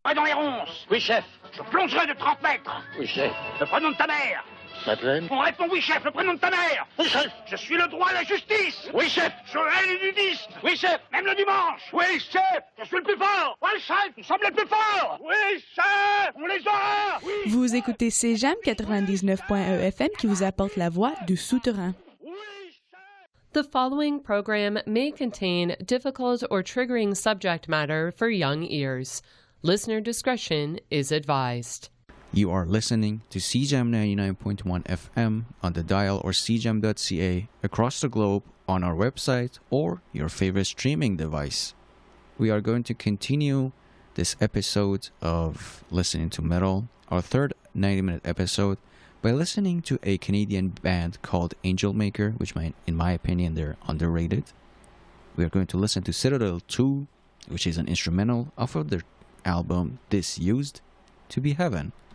pas dans les ronces. Oui, chef. Je plongerai de 30 mètres. Oui, chef. Le prénom de ta mère. Madeleine. On répond oui, chef, le prénom de ta mère. Oui, chef. Je suis le droit à la justice. Oui, chef. Joël est nudiste. Oui, chef. Même le dimanche. Oui, chef. Je suis le plus fort. Oui, chef, nous sommes les plus forts. Oui, chef, on les aura. Oui. Vous écoutez CJAM 99.1 FM qui vous apporte la voix du souterrain. The following program may contain difficult or triggering subject matter for young ears. Listener discretion is advised. You are listening to CJAM 99.1 FM on the dial or cjam.ca across the globe on our website or your favorite streaming device. We are going to continue this episode of Listening to Metal, our third 90-minute episode, by listening to a Canadian band called Angel Maker, which in my opinion, they're underrated. We are going to listen to Citadel 2, which is an instrumental off of their album Disused to Be Heaven.